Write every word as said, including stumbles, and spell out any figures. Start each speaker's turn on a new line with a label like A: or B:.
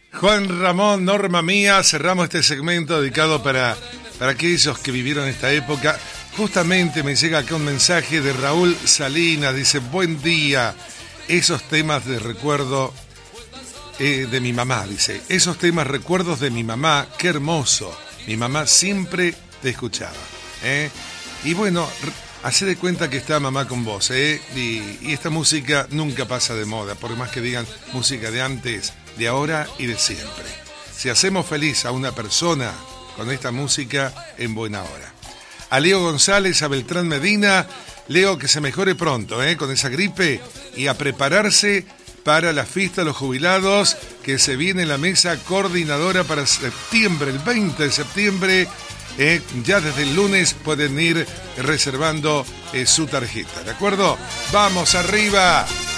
A: Juan Ramón, Norma Mía, cerramos este segmento dedicado para, para aquellos que vivieron esta época. Justamente me llega acá un mensaje de Raúl Salinas, dice, buen día, esos temas de recuerdo eh, de mi mamá, dice, esos temas recuerdos de mi mamá, qué hermoso, mi mamá siempre te escuchaba, ¿eh? Y bueno, hacé de cuenta que está mamá con vos, ¿eh? Y, y esta música nunca pasa de moda, por más que digan música de antes, de ahora y de siempre. Si hacemos feliz a una persona con esta música, en buena hora. A Leo González, a Beltrán Medina, Leo, que se mejore pronto, ¿eh? Con esa gripe, y a prepararse para la fiesta de los jubilados, que se viene la mesa coordinadora para septiembre, el veinte de septiembre. Eh, ya desde el lunes pueden ir reservando eh, su tarjeta, ¿de acuerdo? ¡Vamos arriba!